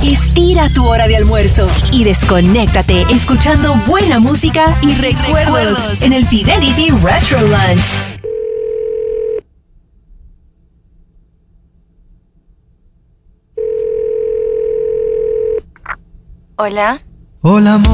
Estira tu hora de almuerzo y desconéctate escuchando buena música y recuerdos en el Fidelity Retro Lunch. Hola. Hola, amor.